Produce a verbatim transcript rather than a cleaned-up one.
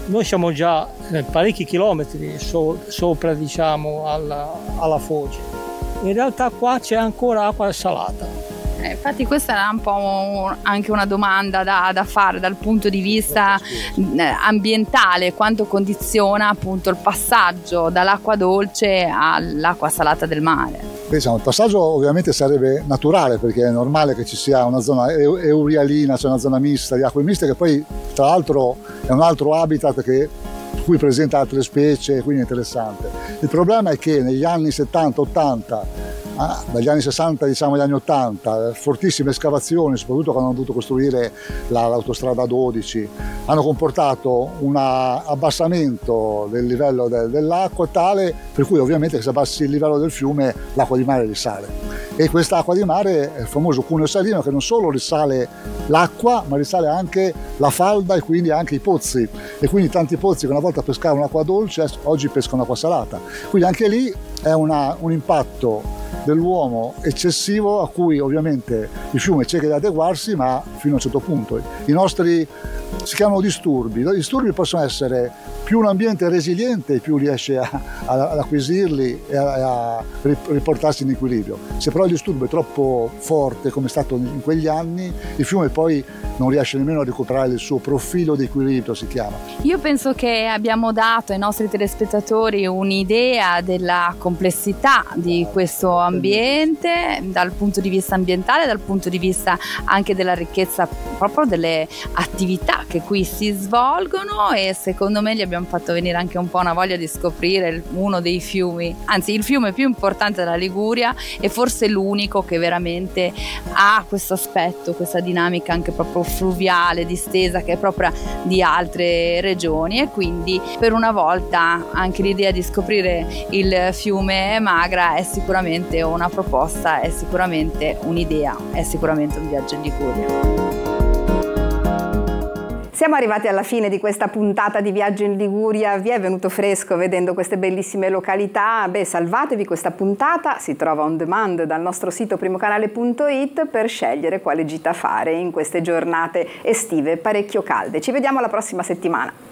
Noi siamo già parecchi chilometri so, sopra, diciamo, alla, alla foce. In realtà qua c'è ancora acqua salata. Eh, infatti questa era un po' anche una domanda da, da fare dal punto di vista ambientale, quanto condiziona appunto il passaggio dall'acqua dolce all'acqua salata del mare. Diciamo, il passaggio ovviamente sarebbe naturale, perché è normale che ci sia una zona eurialina, cioè una zona mista, di acque miste, che poi tra l'altro è un altro habitat che cui presenta altre specie, quindi è interessante. Il problema è che negli anni settanta ottanta, ah, dagli anni sessanta diciamo agli anni ottanta, fortissime escavazioni, soprattutto quando hanno dovuto costruire la, l'autostrada dodici, hanno comportato un abbassamento del livello de, dell'acqua tale per cui ovviamente se abbassi il livello del fiume l'acqua di mare risale. E quest'acqua di mare è il famoso cuneo salino, che non solo risale l'acqua ma risale anche la falda e quindi anche i pozzi, e quindi tanti pozzi che una volta pescavano acqua dolce oggi pescano acqua salata, quindi anche lì è una, un impatto dell'uomo eccessivo a cui ovviamente il fiume cerca di adeguarsi, ma fino a un certo punto. I nostri si chiamano disturbi. I disturbi possono essere più un ambiente resiliente, più riesce a, a, ad acquisirli e a, a riportarsi in equilibrio. Se però il disturbo è troppo forte, come è stato in quegli anni, il fiume poi non riesce nemmeno a recuperare il suo profilo di equilibrio, si chiama. Io penso che abbiamo dato ai nostri telespettatori un'idea della complessità di questo ambiente dal punto di vista ambientale, dal punto di vista anche della ricchezza proprio delle attività che qui si svolgono, e secondo me gli abbiamo fatto venire anche un po' una voglia di scoprire uno dei fiumi, anzi il fiume più importante della Liguria e forse l'unico che veramente ha questo aspetto, questa dinamica anche proprio fluviale, distesa, che è propria di altre regioni, e quindi per una volta anche l'idea di scoprire il fiume Magra è sicuramente una proposta, è sicuramente un'idea, è sicuramente un viaggio in Liguria. Siamo arrivati alla fine di questa puntata di Viaggio in Liguria. Vi è venuto fresco vedendo queste bellissime località? Beh, salvatevi questa puntata, si trova on demand dal nostro sito primocanale punto it per scegliere quale gita fare in queste giornate estive parecchio calde. Ci vediamo la prossima settimana.